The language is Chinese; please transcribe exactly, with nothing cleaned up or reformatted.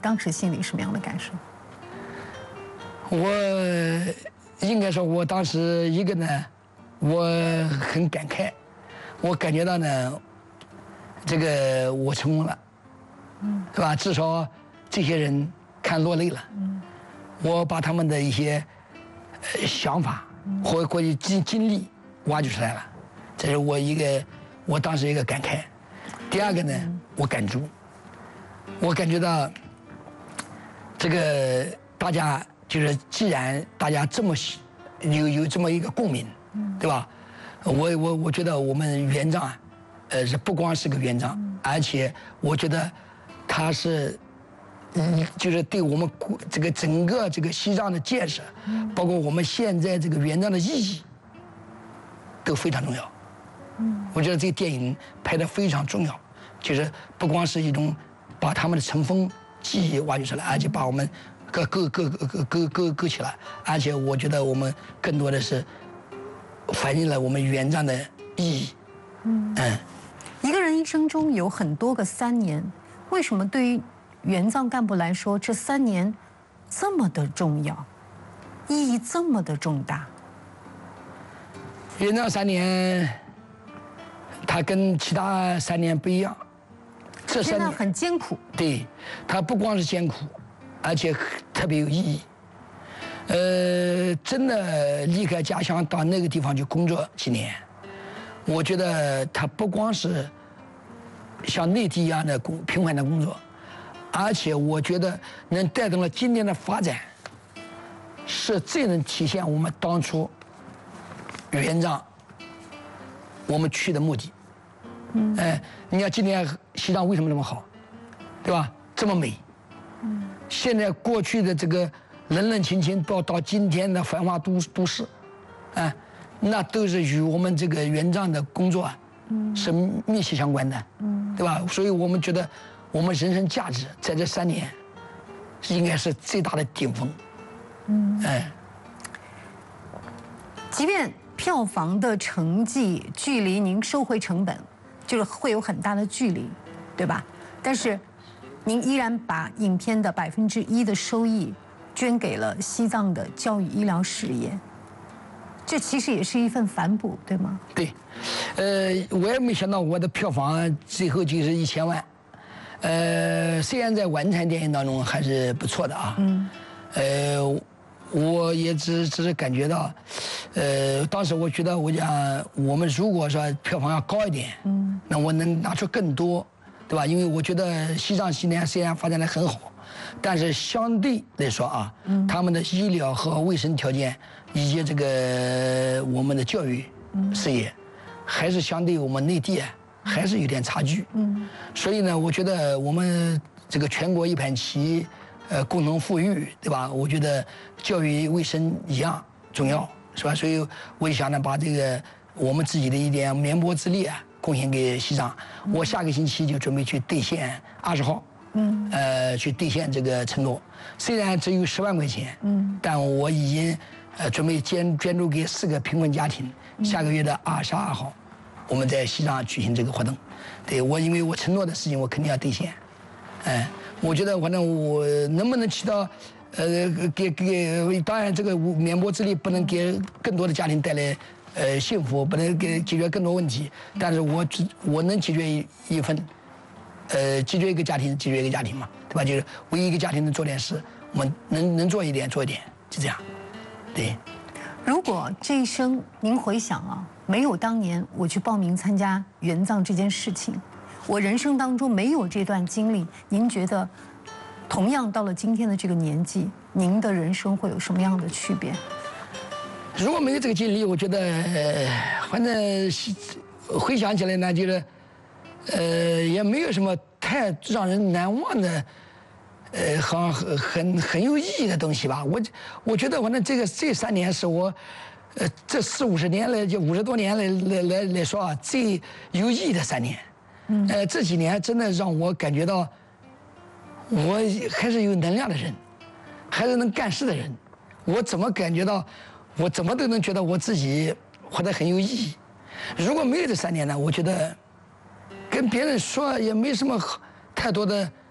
当时心里什么样的感受？ 我应该说，我当时一个呢，我很感慨，我感觉到呢，这个我成功了，嗯，是吧？至少这些人看落泪了，嗯，我把他们的一些呃想法或过去经经历挖掘出来了，这是我一个我当时一个感慨。第二个呢，我感触，我感觉到这个大家。就是既然大家这么有有这么一个共鸣，对吧？我我我觉得我们园长，呃，是不光是个园长，而且我觉得他是，嗯，就是对我们这个整个这个西藏的建设，包括我们现在这个园长的意义，都非常重要。嗯，我觉得这个电影拍得非常重要，就是不光是一种把他们的尘封记忆挖掘出来，而且把我们。各各各各各各各起来，而且我觉得我们更多的是反映了我们园长的意义。嗯嗯， 一个人一生中有很多个三年，为什么对于园藏干部来说，这三年这么的重要，意义这么的重大？ 园藏三年，它跟其他三年不一样，这三年很艰苦。 对，它不光是艰苦。而且特别有意义，呃，真的离开家乡到那个地方去工作几年，我觉得他不光是像内地一样的工平缓的工作，而且我觉得能带动了今天的发展，是最能体现我们当初园长我们去的目的。嗯，哎，你看今天西藏为什么那么好，对吧？这么美。嗯。现在过去的这个冷冷清清，到到今天的繁华都都市，啊，那都是与我们这个园藏的工作啊，是密切相关的，对吧？所以我们觉得，我们人生价值在这三年，应该是最大的顶峰。嗯，哎， 即便票房的成绩距离您收回成本，就是会有很大的距离，对吧？但是。您依然把影片的百分之一的收益捐给了西藏的教育医疗事业，这其实也是一份反哺，对吗？ 对，呃，我也没想到我的票房最后就是一千万，呃，虽然在晚产电影当中还是不错的啊，嗯，呃，我也只只是感觉到，呃，当时我觉得我讲我们如果说票房要高一点，嗯，那我能拿出更多。对吧？因为我觉得西藏今年虽然发展得很好，但是相对来说啊，嗯、他们的医疗和卫生条件以及这个我们的教育事业，嗯、还是相对我们内地啊还是有点差距。嗯，所以呢，我觉得我们这个全国一盘棋，呃，共同富裕，对吧？我觉得教育卫生一样重要，是吧？所以我就想呢，把这个我们自己的一点绵薄之力啊。贡献给西藏，我下个星期就准备去兑现二十号，嗯，呃，去兑现这个承诺。虽然只有十万块钱，嗯，但我已经呃准备捐捐助给四个贫困家庭。下个月的二十二号，我们在西藏举行这个活动。对我，因为我承诺的事情，我肯定要兑现。哎，我觉得反正我能不能起到，呃，给给，当然这个绵薄之力不能给更多的家庭带来。呃，幸福不能给解决更多问题，但是我只我能解决一一份，呃，解决一个家庭，解决一个家庭嘛，对吧？就是为一个家庭能做点事，我们能能做一点做一点，就这样，对。 如果这一生您回想啊，没有当年我去报名参加园藏这件事情，我人生当中没有这段经历，您觉得，同样到了今天的这个年纪，您的人生会有什么样的区别？ 如果没有这个经历，我觉得，呃、反正回想起来呢，就是，呃，也没有什么太让人难忘的，呃，很很很很有意义的东西吧。我我觉得，反正这个这三年是我，呃，这四五十年来，就五十多年来来来来说啊，最有意义的三年。嗯。呃，这几年真的让我感觉到，我还是有能量的人，还是能干事的人。我怎么感觉到？我怎么都能觉得我自己活得很有意义。如果没有这三年呢，我觉得跟别人说也没什么太多的